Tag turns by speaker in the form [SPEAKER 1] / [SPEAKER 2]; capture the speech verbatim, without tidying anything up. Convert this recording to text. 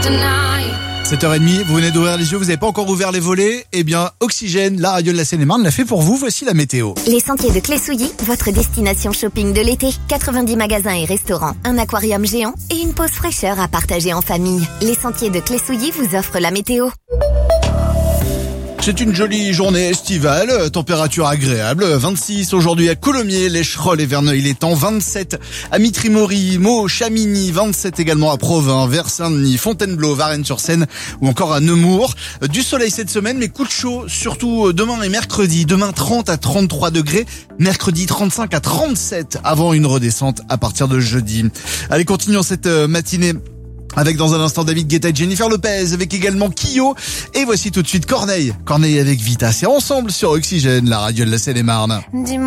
[SPEAKER 1] sept heures trente, vous venez d'ouvrir les yeux, vous n'avez pas encore ouvert les volets. Eh bien, Oxygène, la radio de la Seine-et-Marne, l'a fait pour vous. Voici la météo.
[SPEAKER 2] Les Sentiers de Clé-Souilly, votre destination shopping de l'été. quatre-vingt-dix magasins et restaurants, un aquarium géant et une pause fraîcheur à partager en famille. Les Sentiers de Clé-Souilly vous offrent la météo.
[SPEAKER 1] C'est une jolie journée estivale, température agréable, vingt-six aujourd'hui à Coulommiers, l'Écherolles et Verneuil-l'Étang, vingt-sept à Mitry-Mory, Meaux, Chamigny, vingt-sept également à Provins, Vers-Saint-Denis, Fontainebleau, Varennes-sur-Seine ou encore à Nemours. Du soleil cette semaine, mais coup de chaud, surtout demain et mercredi. Demain trente à trente-trois degrés, mercredi trente-cinq à trente-sept avant une redescente à partir de jeudi. Allez, continuons cette matinée avec dans un instant David Guetta et Jennifer Lopez, avec également Kyo. Et voici tout de suite Corneille. Corneille avec Vita. C'est ensemble sur Oxygène, la radio de la Seine-et-Marne.